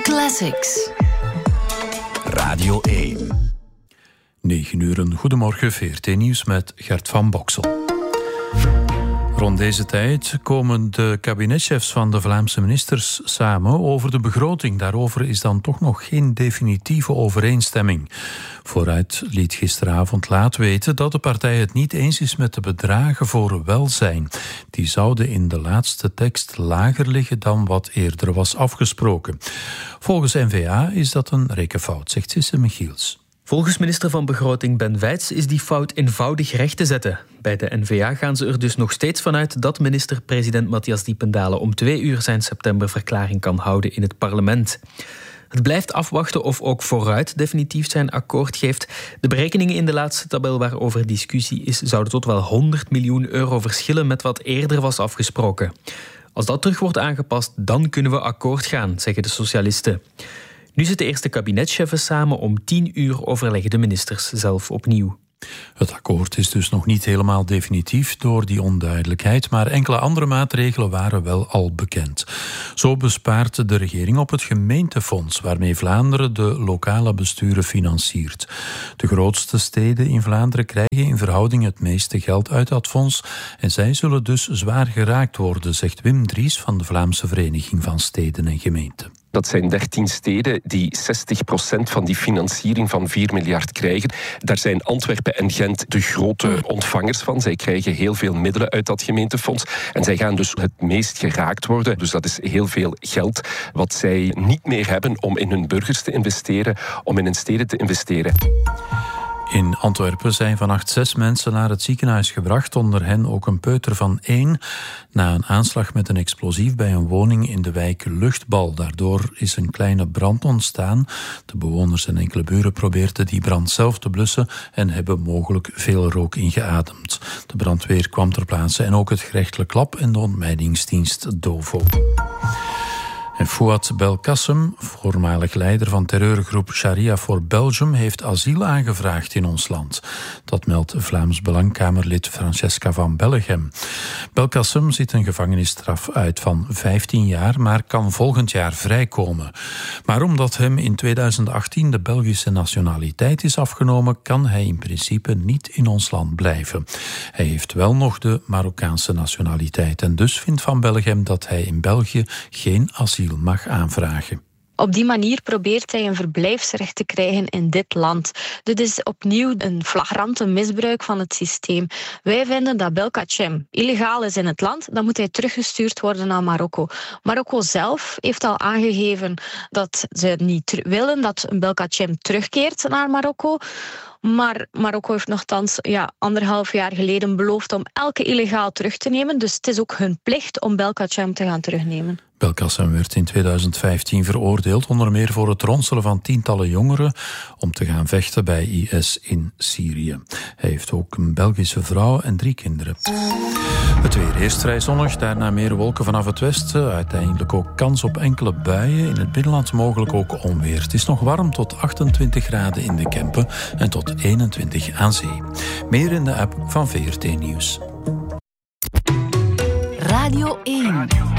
Classics. Radio 1. 9 uur, goedemorgen, VRT Nieuws met Gert van Boksel. Rond deze tijd komen de kabinetchefs van de Vlaamse ministers samen over de begroting. Daarover is dan toch nog geen definitieve overeenstemming. Vooruit liet gisteravond laat weten dat de partij het niet eens is met de bedragen voor welzijn. Die zouden in de laatste tekst lager liggen dan wat eerder was afgesproken. Volgens N-VA is dat een rekenfout, zegt Sisse Michiels. Volgens minister van Begroting Ben Weits is die fout eenvoudig recht te zetten. Bij de N-VA gaan ze er dus nog steeds vanuit dat minister-president Matthias Diependalen om 2 uur zijn septemberverklaring kan houden in het parlement. Het blijft afwachten of ook Vooruit definitief zijn akkoord geeft. De berekeningen in de laatste tabel waarover discussie is zouden tot wel 100 miljoen euro verschillen met wat eerder was afgesproken. Als dat terug wordt aangepast, dan kunnen we akkoord gaan, zeggen de socialisten. Nu zitten de eerste kabinetchefen samen. Om 10 uur overleggen de ministers zelf opnieuw. Het akkoord is dus nog niet helemaal definitief door die onduidelijkheid, maar enkele andere maatregelen waren wel al bekend. Zo bespaart de regering op het gemeentefonds, waarmee Vlaanderen de lokale besturen financiert. De grootste steden in Vlaanderen krijgen in verhouding het meeste geld uit dat fonds en zij zullen dus zwaar geraakt worden, zegt Wim Dries van de Vlaamse Vereniging van Steden en Gemeenten. Dat zijn 13 steden die 60% van die financiering van 4 miljard krijgen. Daar zijn Antwerpen en Gent de grote ontvangers van. Zij krijgen heel veel middelen uit dat gemeentefonds. En zij gaan dus het meest geraakt worden. Dus dat is heel veel geld wat zij niet meer hebben om in hun burgers te investeren, om in hun steden te investeren. In Antwerpen zijn vannacht 6 mensen naar het ziekenhuis gebracht, onder hen ook een peuter van 1, na een aanslag met een explosief bij een woning in de wijk Luchtbal. Daardoor is een kleine brand ontstaan. De bewoners en enkele buren probeerden die brand zelf te blussen en hebben mogelijk veel rook ingeademd. De brandweer kwam ter plaatse en ook het gerechtelijk lab en de ontmijningsdienst DOVO. En Fouad Belkacem, voormalig leider van terreurgroep Sharia for Belgium, heeft asiel aangevraagd in ons land. Dat meldt Vlaams Belangkamerlid Francesca van Bellegem. Belkacem zit een gevangenisstraf uit van 15 jaar, maar kan volgend jaar vrijkomen. Maar omdat hem in 2018 de Belgische nationaliteit is afgenomen, kan hij in principe niet in ons land blijven. Hij heeft wel nog de Marokkaanse nationaliteit en dus vindt Van Bellegem dat hij in België geen asiel mag aanvragen. Op die manier probeert hij een verblijfsrecht te krijgen in dit land. Dit is opnieuw een flagrante misbruik van het systeem. Wij vinden dat Belkacem illegaal is in het land, dan moet hij teruggestuurd worden naar Marokko. Marokko zelf heeft al aangegeven dat ze niet willen dat Belkacem terugkeert naar Marokko. Maar Marokko heeft nogthans 1,5 jaar geleden beloofd om elke illegaal terug te nemen. Dus het is ook hun plicht om Belkacem te gaan terugnemen. Belkacem werd in 2015 veroordeeld, onder meer voor het ronselen van tientallen jongeren om te gaan vechten bij IS in Syrië. Hij heeft ook een Belgische vrouw en 3 kinderen. Het weer eerst vrij zonnig, daarna meer wolken vanaf het westen. Uiteindelijk ook kans op enkele buien. In het binnenland mogelijk ook onweer. Het is nog warm tot 28 graden in de Kempen en tot 21 aan zee. Meer in de app van VRT Nieuws. Radio 1.